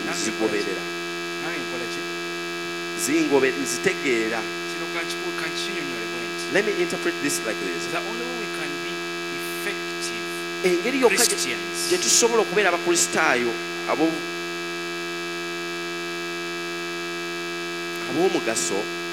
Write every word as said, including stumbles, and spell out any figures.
nzigoberera nange nkola ki zingobe nzitegeera. kino kankinyonyole bwe nti Let me interpret this like this. the only way we can be effective Engeri yokka Christians gye tusobola okubeera abakristaayo abo ab'omugaso